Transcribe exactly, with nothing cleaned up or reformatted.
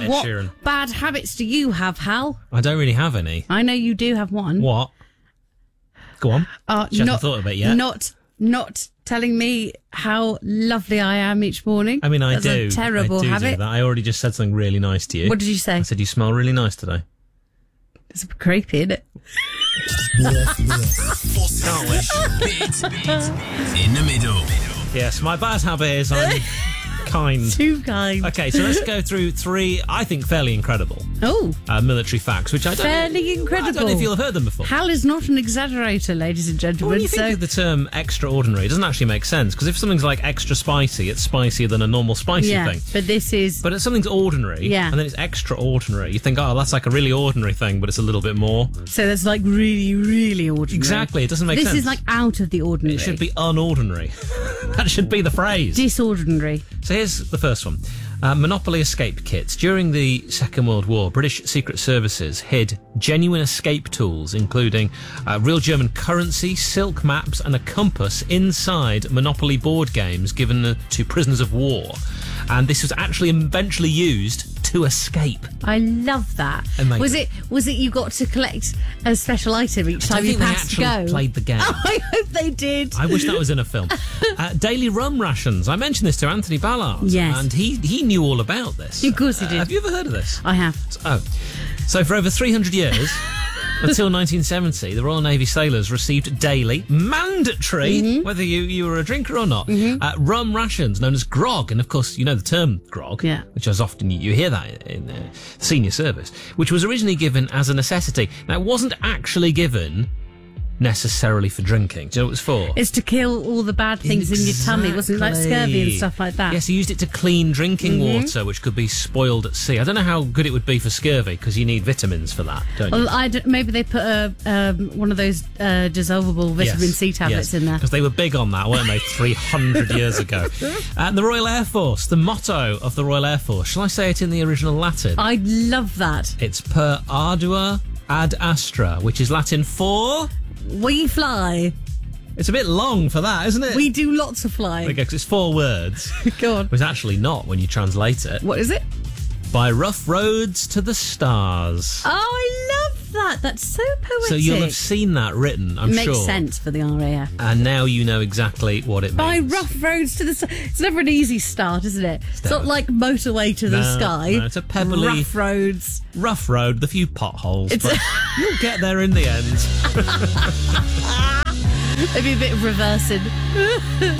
what Sheeran. bad habits do you have, Hal? I don't really have any. I know you do have one. What? Go on. Uh, She hasn't not, thought of it yet. Not, not telling me how lovely I am each morning. I mean, I That's do. a terrible I do habit. do that. I already just said something really nice to you. What did you say? I said you smell really nice today. It's a bit creepy, isn't it? Can't we? Bit, bit, in the middle. Yes, my bad habit is I'm kind. Too kind. Okay, so let's go through three, I think, fairly incredible Oh, uh, military facts, which I don't fairly incredible. I don't know if you'll have heard them before. Hal is not an exaggerator, ladies and Well, gentlemen. when you think so of the term extraordinary, it doesn't actually make sense, because if something's like extra spicy, it's spicier than a normal spicy yeah, thing. but this is But if something's ordinary, Yeah. and then it's extraordinary, you think, oh, that's like a really ordinary thing, but it's a little bit more. so that's like really, really ordinary. Exactly, it doesn't make this sense. is like out of the ordinary. It should be unordinary. That should be the phrase. disordinary. So here's the first one. Uh, Monopoly escape kits. During the Second World War, British Secret Services hid genuine escape tools, including uh, real German currency, silk maps, and a compass inside Monopoly board games given uh, to prisoners of war. And this was actually eventually used to escape. I love that. Amazing. Was it? Was it? You got to collect a special item each I time don't you think they passed actually go. played the game. Oh, I hope they did. I wish that was in a film. Uh, daily rum rations. I mentioned this to Anthony Ballard. Yes. And he, he knew all about this. Of course he did. Uh, have you ever heard of this? I have. Oh. So for over three hundred years, until nineteen seventy, the Royal Navy sailors received daily, mandatory, Mm-hmm. whether you, you were a drinker or not, uh, rum rations known as grog. And of course, you know the term grog, Yeah. which is often, you hear that in uh, senior service, which was originally given as a necessity. Now, it wasn't actually given necessarily for drinking. Do you know what it was for? It's to kill all the bad things in your tummy, wasn't it? Like scurvy and stuff like that. Yes, he used it to clean drinking Mm-hmm. water, which could be spoiled at sea. I don't know how good it would be for scurvy, because you need vitamins for that, don't you? Well, I don't- maybe they put a um, one of those uh, dissolvable vitamin Yes, C tablets yes, in there. because they were big on that, weren't they, three hundred years ago. And the Royal Air Force, the motto of the Royal Air Force, shall I say it in the original Latin? I love that. It's per ardua ad astra, which is Latin for... We fly. It's a bit long for that, isn't it? We do lots of flying. Because it's four words. Go on. But it's actually not when you translate it. What is it? By rough roads to the stars. Oh, I love that. That's so poetic. So you'll have seen that written, I'm It makes sure. sense for the R A F. And now you know exactly what it By means. rough roads to the sky. It's never an easy start, isn't it? It's not never. like motorway to the No, sky. no, it's a pebbly- Rough roads. Rough road with a few potholes, It's but you'll get there in the end. Maybe a bit of reversing.